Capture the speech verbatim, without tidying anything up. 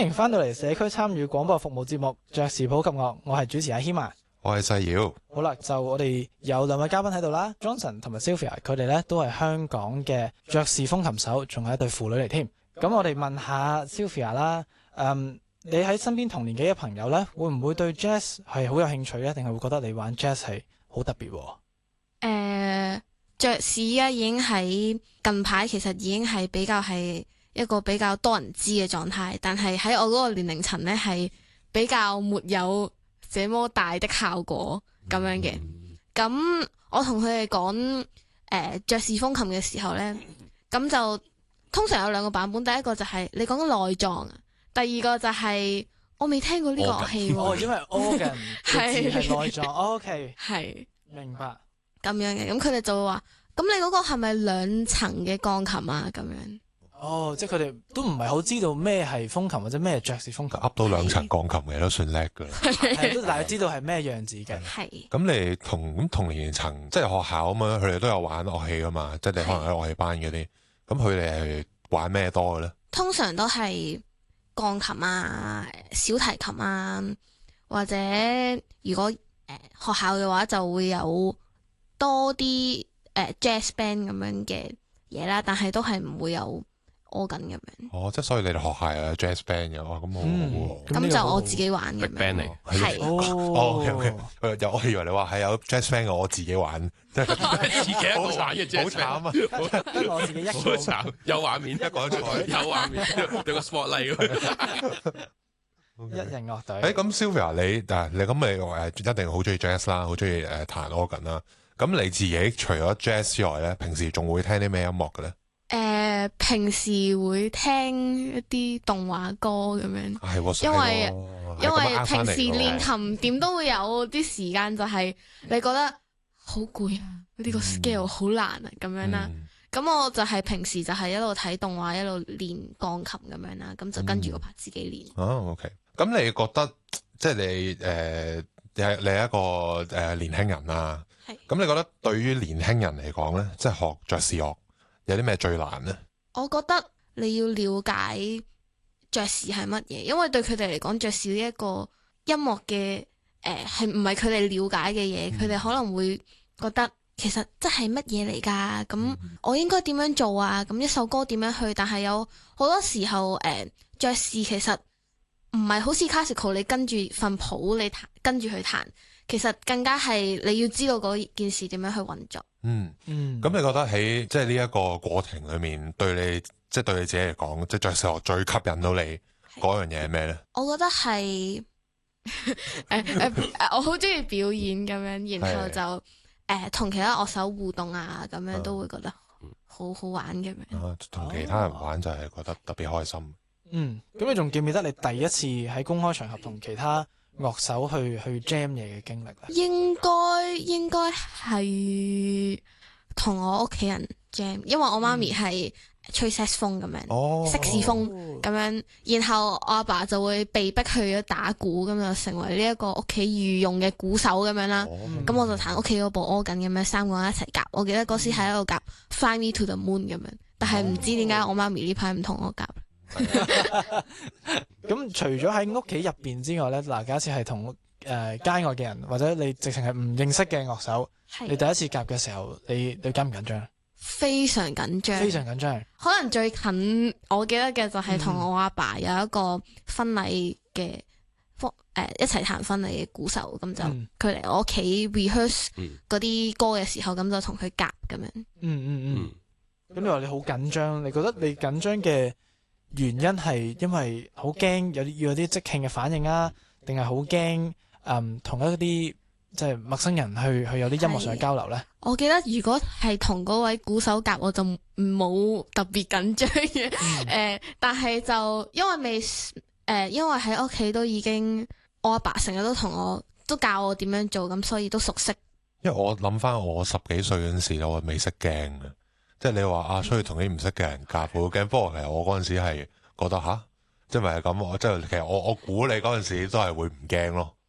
歡迎翻到嚟社區參與廣播服務節目爵士普及樂，我係主持阿謙啊。 我係細瑤。 好啦，就我哋有兩位嘉賓喺度啦 ，Johnson 同埋 Sylvia， 佢哋咧都係香港嘅爵士風琴手，仲係一對父女嚟添。咁我哋問下 Sylvia 啦，嗯，你喺身邊同年紀嘅朋友咧，會唔會對 Jazz 係好有興趣咧？定係會覺得你玩 Jazz 係好特別？誒、 呃，爵士啊，已經喺近排其實已經係比較係一個比較多人知嘅狀態，但係喺我嗰個年齡層咧係比較沒有這麼大的效果咁樣嘅。咁、嗯、我同佢哋講誒爵士風琴嘅時候咧，咁就通常有兩個版本，第一個就係你講緊內臟啊，第二個就係我未聽過呢個樂器喎。 哦，因為 organ 嘅字係內臟。OK， 係明白咁樣嘅。咁佢哋就會話：咁你嗰個係咪兩層嘅鋼琴啊？咁樣。 哦，即係佢哋都唔係好知道咩係風琴或者咩係爵士風琴， 噏到兩層鋼琴嘅都算叻噶啦， 係都大概知道係咩樣子嘅。 係。 咁你同咁同年齡層，即係學校啊嘛，佢哋都有玩樂器噶嘛，即係你可能喺樂器班嗰啲，咁佢哋係玩咩多嘅咧？通常都係鋼琴啊、小提琴啊，或者如果誒、呃、學校嘅話就會有多啲誒、呃、jazz band 咁樣嘅嘢啦，但係都係唔會有organ咁樣。哦，即係所以你哋學校有 jazz band 嘅，哇，咁好好喎。咁、嗯、就我自己玩嘅 band 嚟， 係。 哦 OK OK，又我以為你話係有 jazz band 嘅，我自己玩，即係自己一個玩嘅 jazz band，好慘啊！ 得我自己一個， 好慘，有畫面，一講出來有畫面，對個 spotlight 一人樂隊。 誒，咁 Sylvia 你嗱你咁咪誒一定好中意 jazz 啦，好中意誒彈 organ 啦。咁你自己除咗 jazz 之外咧，平時仲會聽啲咩音樂嘅咧？誒、呃，平時會聽一啲動畫歌咁樣，係因為因為平時練琴點都會有啲時間，就係你覺得好攰啊，呢、這個 scale 好難啊咁樣啦。咁、嗯、我就係平時就係一路睇動畫一路練鋼琴咁樣啦，咁就跟住個拍自己練。哦、嗯 OK，咁你覺得即係你誒，你係你係一個誒年輕人啊？係。咁你覺得對於年輕人嚟講咧，即係學爵士樂，有啲咩最難呢？我覺得你要了解爵士係乜嘢，因為對佢哋嚟講，爵士呢一個音樂嘅誒係唔係佢哋了解嘅嘢，佢哋、嗯、可能會覺得其實即係乜嘢嚟㗎？咁我應該點樣做啊？咁一首歌點樣去？但係有好多時候誒、呃、爵士其實唔係好似 classical， 你跟住份譜你彈跟住去彈，其實更加係你要知道嗰件事點樣去運作。嗯嗯，咁你覺得喺即係呢一個過程裏面，對你即係、就是、對你自己嚟講，即係爵士樂最吸引到你嗰樣嘢係咩咧？我覺得係誒誒，我好中意表演咁樣，然後就誒同、呃、其他樂手互動啊，咁樣都會覺得好好玩咁樣。啊，同其他人玩就係覺得特別開心。嗯，咁你仲記唔記得你第一次喺公開場合同其他樂手去去 jam 嘢嘅經歷咧？應該應該係同我屋企人 jam， 因為我媽咪係吹 saxophone 咁樣，色士風咁樣，然後我阿爸就會被逼去咗打鼓，咁就成為呢一個屋企御用嘅鼓手咁樣啦。咁、哦、我就彈屋企嗰部 organ 咁樣，三個人一齊夾。我記得嗰時喺度夾 Fly Me to the Moon 咁樣，但係唔知點解我媽咪呢排唔同我夾。咁除咗喺屋企入邊之外咧，嗱，假設係同誒街外嘅人，或者你直情係唔認識嘅樂手，你第一次夾嘅時候，你你緊唔緊張？非常緊張，非常緊張。可能最近我記得嘅就係同我阿爸有一個婚禮嘅，誒、呃、一齊彈婚禮嘅鼓手，咁就佢嚟我屋企 rehearse 嗰啲歌嘅時候，咁就同佢夾咁樣。嗯嗯嗯。咁你話你好緊張，你覺得你緊張嘅原因係因為好驚有啲要有啲即興嘅反應啊，定係好驚誒同一啲即係陌生人去去有啲音樂上嘅交流咧？我記得如果係同嗰位鼓手夾，我就冇特別緊張嘅，誒、嗯呃，但係就因為未誒、呃，因為喺屋企都已經我阿爸成日都同我都教我點樣做，咁所以都熟悉。因為我諗翻我十幾歲嗰陣時，我未識驚嘅。即係你話啊，出去同啲唔識嘅人夾好驚。不過其實我嗰陣時係覺得吓，即係咪係咁？即係其實我我估你嗰陣時都係會唔驚咯。